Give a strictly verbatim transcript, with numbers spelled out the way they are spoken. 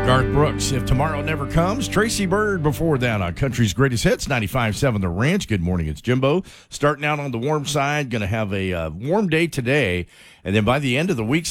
Garth Brooks, If Tomorrow Never Comes. Tracy Bird before that on Country's Greatest Hits, ninety-five seven The Ranch. Good morning, it's Jimbo. Starting out on the warm side, going to have a uh, warm day today, and then by the end of the week,